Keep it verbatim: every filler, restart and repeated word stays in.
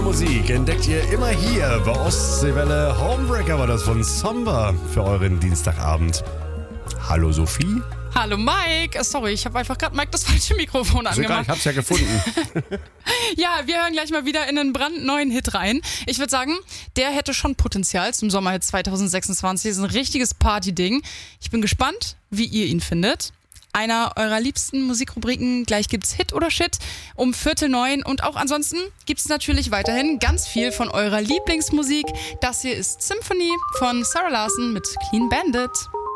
neue Musik entdeckt ihr immer hier bei Ostseewelle. Homebreaker war das von Samba für euren Dienstagabend. Hallo Sophie. Hallo Mike. Sorry, ich habe einfach gerade Mike das falsche Mikrofon Ist egal, angemacht. ich hab's ja gefunden. Ja, wir hören gleich mal wieder in einen brandneuen Hit rein. Ich würde sagen, der hätte schon Potenzial zum Sommerhit zwanzig sechsundzwanzig. Ist ein richtiges Party-Ding. Ich bin gespannt, wie ihr ihn findet. Einer eurer liebsten Musikrubriken. Gleich gibt's Hit oder Shit um Viertel neun. Und auch ansonsten gibt's natürlich weiterhin ganz viel von eurer Lieblingsmusik. Das hier ist Symphony von Sarah Larson mit Clean Bandit.